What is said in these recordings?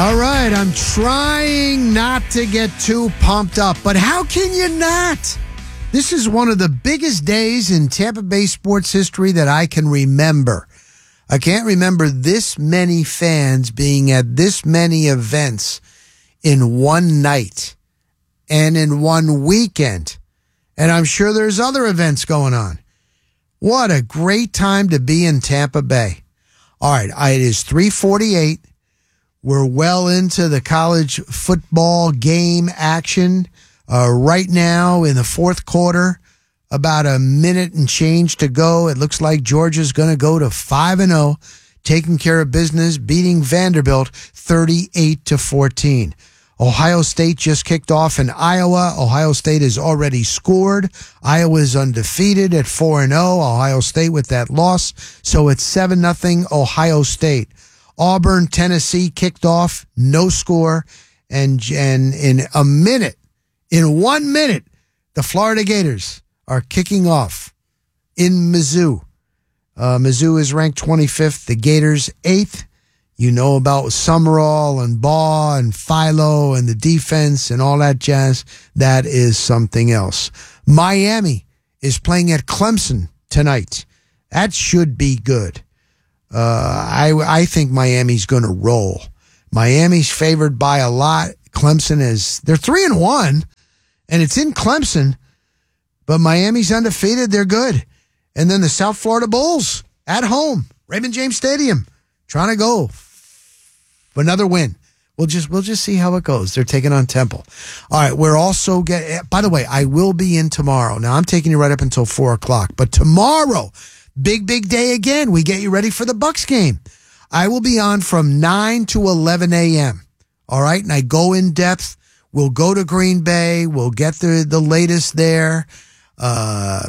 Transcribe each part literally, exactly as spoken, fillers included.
All right, I'm trying not to get too pumped up, but how can you not? This is one of the biggest days in Tampa Bay sports history that I can remember. I can't remember this many fans being at this many events in one night and in one weekend. And I'm sure there's other events going on. What a great time to be in Tampa Bay. All right, it is three forty-eight. We're well into the college football game action uh, right now in the fourth quarter. About a minute and change to go. It looks like Georgia's going to go to five and oh, taking care of business, beating Vanderbilt thirty-eight to fourteen. Ohio State just kicked off in Iowa. Ohio State has already scored. Iowa is undefeated at four and oh. Ohio State with that loss. So it's seven nothing Ohio State. Auburn, Tennessee kicked off, no score. And, and in a minute, in one minute, the Florida Gators are kicking off in Mizzou. Uh, Mizzou is ranked twenty-fifth. The Gators eighth. You know about Summerall and Baugh and Philo and the defense and all that jazz. That is something else. Miami is playing at Clemson tonight. That should be good. Uh, I, I think Miami's going to roll. Miami's favored by a lot. Clemson is, they're three and one, and it's in Clemson, but Miami's undefeated. They're good. And then the South Florida Bulls at home, Raymond James Stadium, trying to go for another win. We'll just we'll just see how it goes. They're taking on Temple. All right, we're also get. By the way, I will be in tomorrow. Now I'm taking you right up until four o'clock, but tomorrow, big big day again. We get you ready for the Bucks game. I will be on from nine to eleven a.m. All right, and I go in depth. We'll go to Green Bay. We'll get the the latest there. Uh,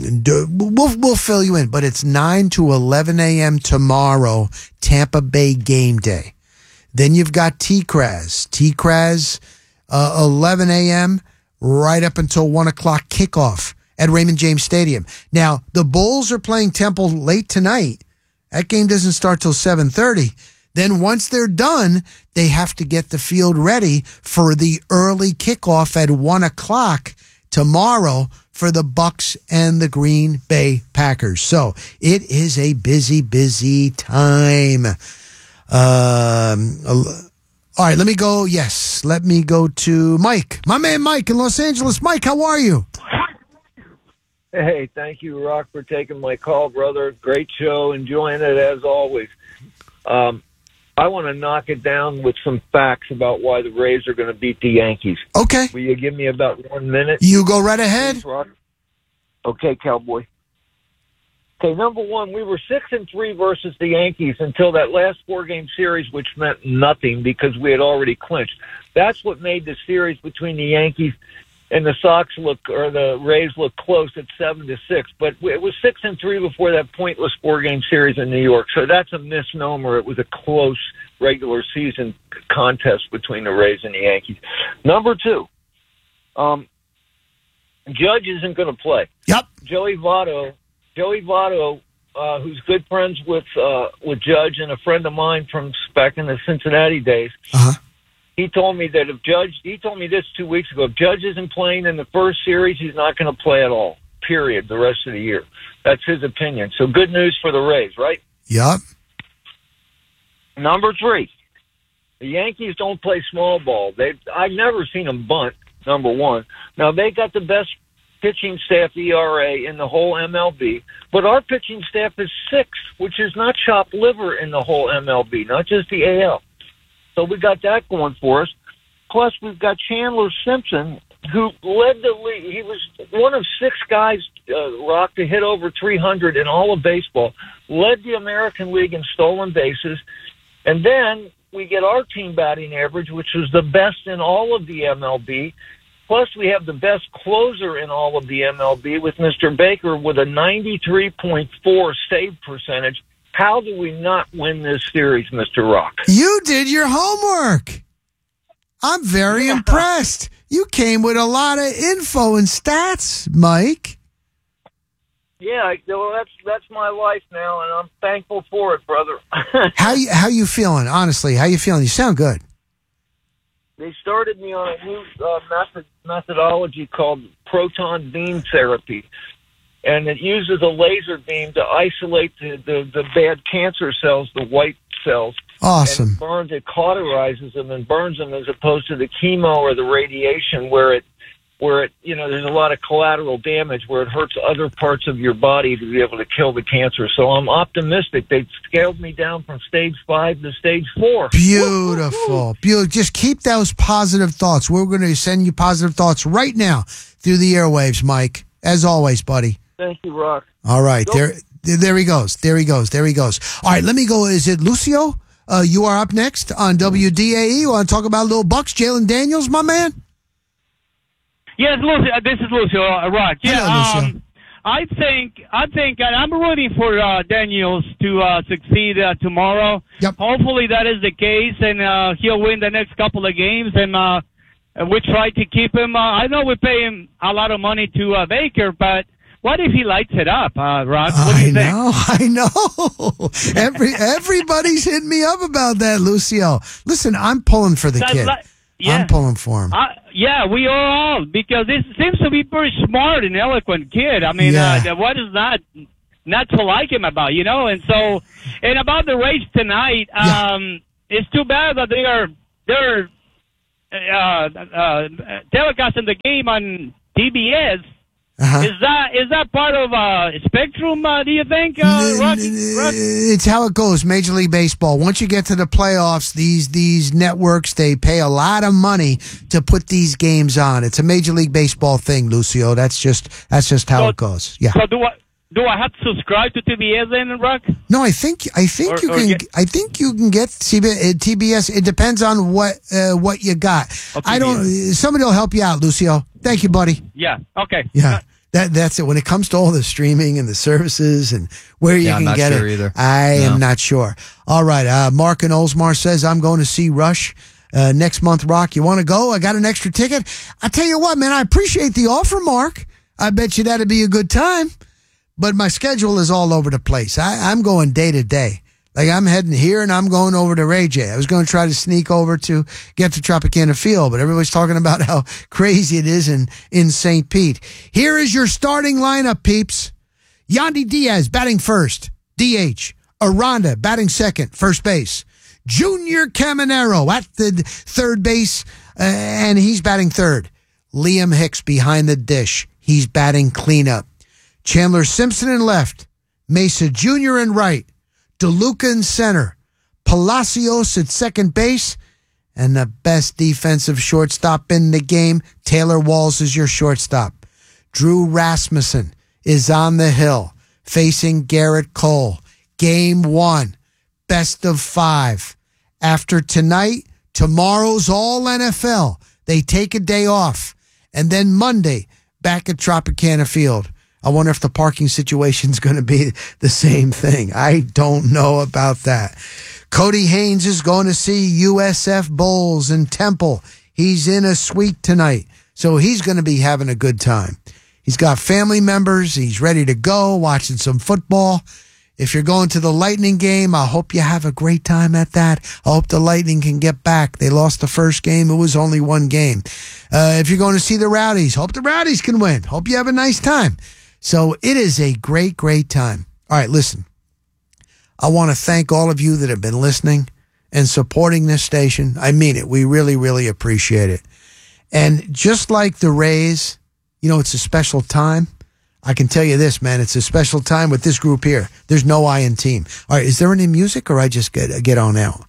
we'll we'll fill you in, but it's nine to eleven a.m. tomorrow, Tampa Bay game day. Then you've got T-Craz. T-Craz, uh, eleven a.m. right up until one o'clock kickoff at Raymond James Stadium. Now, the Bulls are playing Temple late tonight. That game doesn't start till seven thirty. Then once they're done, they have to get the field ready for the early kickoff at one o'clock tomorrow for the Bucks and the Green Bay Packers. So it is a busy, busy time. Um, all right, let me go. Yes, let me go to Mike. My man Mike in Los Angeles. Mike, how are you? Hey, thank you, Rock, for taking my call, brother. Great show. Enjoying it as always. Um, I want to knock it down with some facts about why the Rays are going to beat the Yankees. Okay. Will you give me about one minute? You go right ahead. Thanks, Rock. Okay, Cowboy. Okay, number one, we were six and three versus the Yankees until that last four-game series, which meant nothing because we had already clinched. That's what made the series between the Yankees and the Sox look, or the Rays look close at seven to six. But it was six and three before that pointless four-game series in New York. So that's a misnomer. It was a close regular season contest between the Rays and the Yankees. Number two, um, Judge isn't going to play. Yep. Joey Votto. Joey Votto, uh, who's good friends with uh, with Judge and a friend of mine from back in the Cincinnati days, uh-huh. he told me that if Judge, he told me this two weeks ago, if Judge isn't playing in the first series, he's not going to play at all, period, the rest of the year. That's his opinion. So good news for the Rays, right? Yep. Number three, the Yankees don't play small ball. They, I've never seen them bunt, number one. Now, they got the best pitching staff E R A in the whole M L B, but our pitching staff is sixth, which is not chopped liver in the whole M L B, not just the A L. So we got that going for us. Plus, we've got Chandler Simpson, who led the league. He was one of six guys, uh, Rock, to hit over three hundred in all of baseball, led the American League in stolen bases, and then we get our team batting average, which was the best in all of the M L B. Plus, we have the best closer in all of the M L B with Mister Baker with a ninety-three point four save percentage. How do we not win this series, Mister Rock? You did your homework. I'm very yeah. impressed. You came with a lot of info and stats, Mike. Yeah, I, well, that's that's my life now, and I'm thankful for it, brother. how you how you feeling? Honestly, how you feeling? You sound good. they started me on a new uh, method, methodology called proton beam therapy. And it uses a laser beam to isolate the, the, the bad cancer cells, the white cells. Awesome. And it burns, it cauterizes them and burns them, as opposed to the chemo or the radiation where it, where it, you know, there's a lot of collateral damage where it hurts other parts of your body to be able to kill the cancer. So I'm optimistic. They scaled me down from stage five to stage four. Beautiful. Beautiful. Just keep those positive thoughts. We're going to send you positive thoughts right now through the airwaves, Mike. As always, buddy. Thank you, Rock. All right. Go. There there he goes. There he goes. There he goes. All right, let me go. Is it Lucio? Uh, you are up next on W D A E. You want to talk about little Bucks, Jalen Daniels, my man? Yes, Lucio. This is Lucio, uh, Rock. Yeah, Hello, Lucio. um, I think I think and I'm rooting for uh, Daniels to uh, succeed uh, tomorrow. Yep. Hopefully that is the case, and uh, he'll win the next couple of games, and uh, we try to keep him. Uh, I know we pay him a lot of money to uh, Baker, but what if he lights it up, uh, Rock? What do you I think? know, I know. Every everybody's hitting me up about that, Lucio. Listen, I'm pulling for the That kid. li- yeah. I'm pulling for him. Uh, yeah, we are all, because this seems to be very smart and eloquent kid. I mean, Yeah. uh, what is not not to like him about, you know? And so, and about the race tonight, Yeah. um, it's too bad that they are they're uh, uh, telecasting the game on T B S. Uh-huh. Is that is that part of uh, Spectrum? Uh, do you think, uh, Rocky? Rocky? It's how it goes. Major League Baseball. Once you get to the playoffs, these these networks, they pay a lot of money to put these games on. It's a Major League Baseball thing, Lucio. That's just that's just how So- it goes. Yeah. So do I do I have to subscribe to T B S then, Rock? No, I think I think Or- you or can. get- I think you can get T B S. It depends on what uh, what you got. Oh, I don't. Somebody will help you out, Lucio. Thank you, buddy. Yeah. Okay. Yeah. That that's it. When it comes to all the streaming and the services and where you Yeah, I'm can not get sure it, either. I No. am not sure. All right, uh, Mark in Oldsmar says I'm going to see Rush uh, next month. Rock, you want to go? I got an extra ticket. I tell you what, man, I appreciate the offer, Mark. I bet you that'd be a good time. But my schedule is all over the place. I, I'm going day to day. Like, I'm heading here and I'm going over to Ray J. I was going to try to sneak over to get to Tropicana Field, but everybody's talking about how crazy it is in, in Saint Pete. Here is your starting lineup, peeps. Yandy Diaz batting first, D H. Aranda batting second, first base. Junior Caminero at the third base, uh, and he's batting third. Liam Hicks behind the dish. He's batting cleanup. Chandler Simpson in left. Mesa Junior in right. DeLuca in center, Palacios at second base, and the best defensive shortstop in the game, Taylor Walls, is your shortstop. Drew Rasmussen is on the hill facing Garrett Cole. Game one, best of five. After tonight, tomorrow's all N F L. They take a day off. And then Monday, back at Tropicana Field. I wonder if the parking situation is going to be the same thing. I don't know about that. Cody Haynes is going to see U S F Bulls in Temple. He's in a suite tonight, so he's going to be having a good time. He's got family members. He's ready to go, watching some football. If you're going to the Lightning game, I hope you have a great time at that. I hope the Lightning can get back. They lost the first game. It was only one game. Uh, if you're going to see the Rowdies, hope the Rowdies can win. Hope you have a nice time. So it is a great, great time. All right, listen. I want to thank all of you that have been listening and supporting this station. I mean it. We really, really appreciate it. And just like the Rays, you know, it's a special time. I can tell you this, man. It's a special time with this group here. There's no I in team. All right, is there any music or I just get, get on out?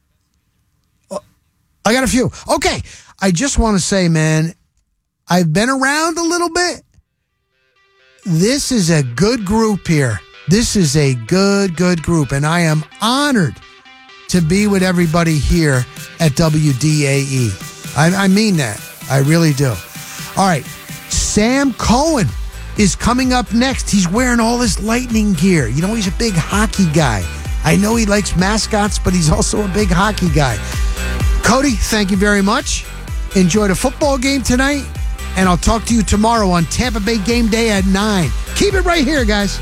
Oh, I got a few. Okay, I just want to say, man, I've been around a little bit. This is a good group here. This is a good, good group, and I am honored to be with everybody here at W D A E. I, I mean that. I really do. All right, Sam Cohen is coming up next. He's wearing all his Lightning gear. You know, he's a big hockey guy. I know he likes mascots, but he's also a big hockey guy. Cody, thank you very much. Enjoy the football game tonight, and I'll talk to you tomorrow on Tampa Bay Game Day at nine. Keep it right here, guys.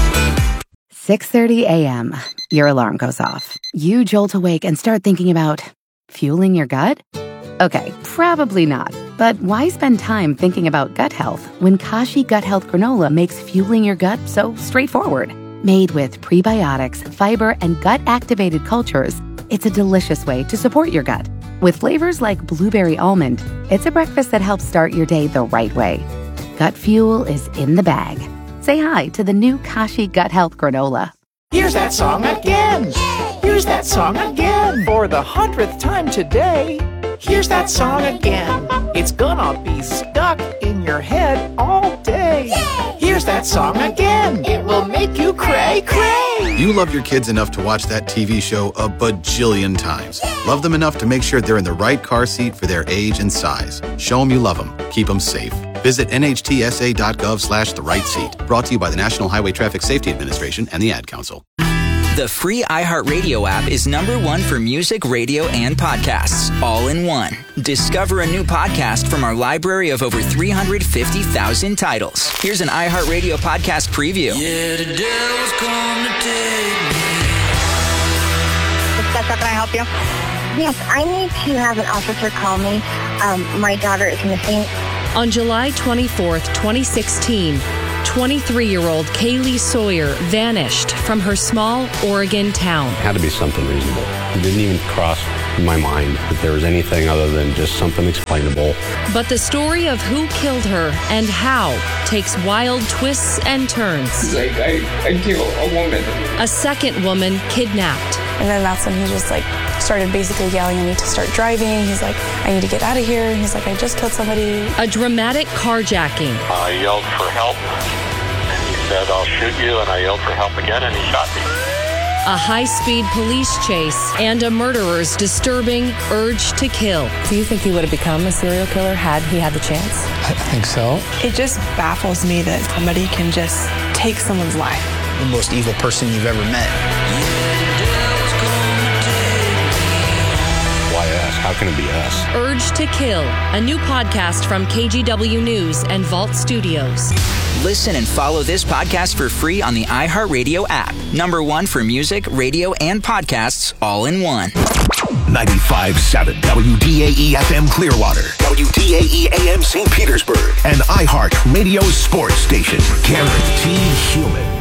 six thirty a.m. Your alarm goes off. You jolt awake and start thinking about Fueling your gut? Okay, probably not. But why spend time thinking about gut health when Kashi Gut Health Granola makes fueling your gut so straightforward? Made with prebiotics, fiber, and gut-activated cultures, it's a delicious way to support your gut. With flavors like blueberry almond, it's a breakfast that helps start your day the right way. Gut fuel is in the bag. Say hi to the new Kashi Gut Health Granola. Here's that song again. Here's that song again. For the hundredth time today. Here's that song again. It's gonna be stuck in your head all day. Here's that song again. It will make you cray cray. You love your kids enough to watch that T V show a bajillion times. Love them enough to make sure they're in the right car seat for their age and size. Show them you love them. Keep them safe. Visit nhtsa.gov slash the right seat. Brought to you by the National Highway Traffic Safety Administration and the Ad Council. The free iHeartRadio app is number one for music, radio, and podcasts, all in one. Discover a new podcast from our library of over three hundred fifty thousand titles. Here's an iHeartRadio podcast preview. Yeah, the devil's come to take me. How can I help you? Yes, I need to have an officer call me. Um, my daughter is missing. On July twenty-fourth, twenty sixteen, twenty-three-year-old Kaylee Sawyer vanished from her small Oregon town. It had to be something reasonable. It didn't even cross my mind that there was anything other than just something explainable. But the story of who killed her and how takes wild twists and turns. Like, I, I killed a woman. A second woman kidnapped. And then that's when he just like started basically yelling at me to start driving. He's like, I need to get out of here. He's like, I just killed somebody. A dramatic carjacking. I yelled for help, and he said, I'll shoot you, and I yelled for help again, and he shot me. A high-speed police chase and a murderer's disturbing urge to kill. Do you think he would have become a serial killer had he had the chance? I think so. It just baffles me that somebody can just take someone's life. The most evil person you've ever met. Why us? How can it be us? Urge to Kill, a new podcast from K G W News and Vault Studios. Listen and follow this podcast for free on the iHeartRadio app. Number one for music, radio, and podcasts, all in one. ninety-five point seven W D A E F M Clearwater, W D A E A M Saint Petersburg, and iHeart Radio Sports Station. Guaranteed human.